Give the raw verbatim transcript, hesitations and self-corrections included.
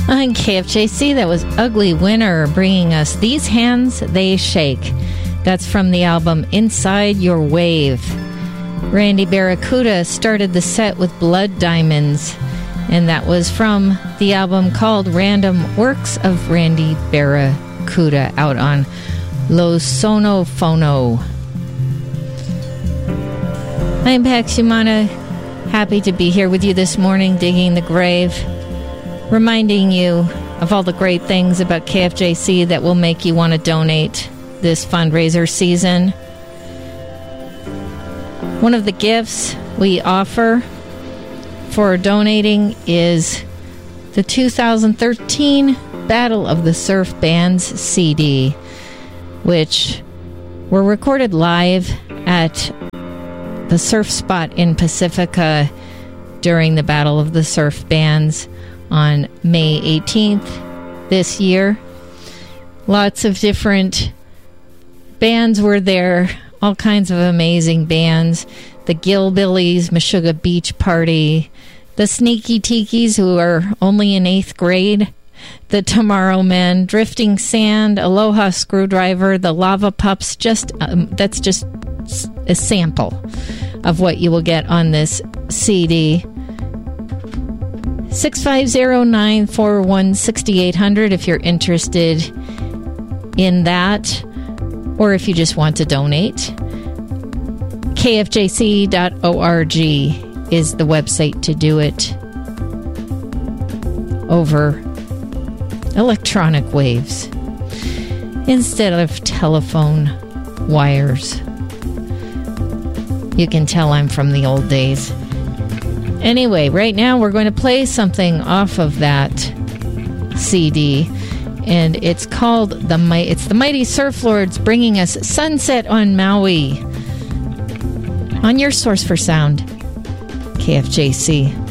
On K F J C, that was Ugly Winter bringing us These Hands, They Shake. That's from the album Inside Your Wave. Randy Barracuda started the set with Blood Diamonds, and that was from the album called Random Works of Randy Barracuda, out on Lo Sono Fono. I'm Pax Humana, happy to be here with you this morning, digging the grave, reminding you of all the great things about K F J C that will make you want to donate this fundraiser season. One of the gifts we offer for donating is the two thousand thirteen Battle of the Surf Bands C D, which were recorded live at the Surf Spot in Pacifica during the Battle of the Surf Bands on May eighteenth this year. Lots of different bands were there, all kinds of amazing bands. The Gillbillies, Meshuggah Beach Party, the Sneaky Tikis, who are only in eighth grade, the Tomorrow Men, Drifting Sand, Aloha Screwdriver, the Lava Pups. Just um, that's just a sample of what you will get on this C D. six five zero, nine four one, six eight zero zero if you're interested in that, or if you just want to donate. K F J C dot org is the website to do it over electronic waves instead of telephone wires. You can tell I'm from the old days. Anyway, right now we're going to play something off of that C D, and it's called the Mi- it's the Mighty Surf Lords bringing us Sunset on Maui on your source for sound, K F J C.